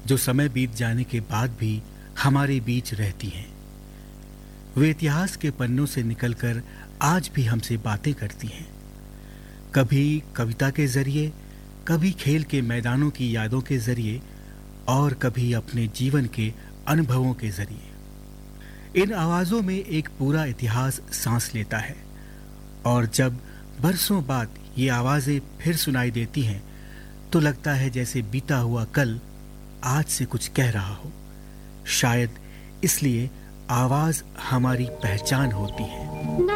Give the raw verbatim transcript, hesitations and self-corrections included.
जो समय बीत जाने के बाद भी हमारे बीच रहती हैं। वे इतिहास के पन्नों से निकलकर आज भी हमसे बातें करती हैं, कभी कविता के जरिए, कभी खेल के मैदानों की यादों के जरिए और कभी अपने जीवन के अनुभवों के जरिए। इन आवाज़ों में एक पूरा इतिहास सांस लेता है और जब बरसों बाद ये आवाज़ें फिर सुनाई देती हैं तो लगता है जैसे बीता हुआ कल आज से कुछ कह रहा हो। शायद इसलिए आवाज़ हमारी पहचान होती है।